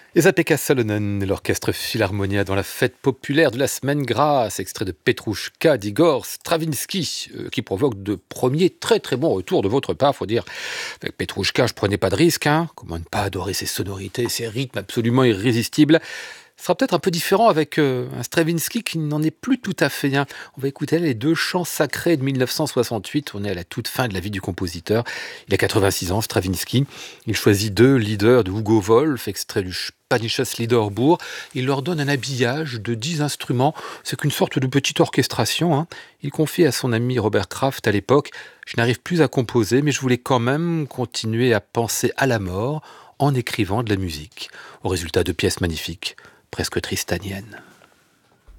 Esa-Pekka Salonen et l'orchestre Philharmonia dans la fête populaire de la semaine grasse, extrait de Petrouchka d'Igor Stravinsky, qui provoque de premiers très très bons retours de votre part, faut dire. Avec Petrouchka, je prenais pas de risque, hein. Comment ne pas adorer ses sonorités, ses rythmes absolument irrésistibles. Ce sera peut-être un peu différent avec un Stravinsky qui n'en est plus tout à fait un. On va écouter les deux chants sacrés de 1968. On est à la toute fin de la vie du compositeur. Il a 86 ans, Stravinsky. Il choisit deux leaders de Hugo Wolf, extrait du Spanisches Liederbuch. Il leur donne un habillage de 10 instruments. C'est qu'une sorte de petite orchestration, hein. Il confie à son ami Robert Kraft à l'époque: je n'arrive plus à composer, mais je voulais quand même continuer à penser à la mort en écrivant de la musique. Au résultat de pièces magnifiques, presque tristaniennes.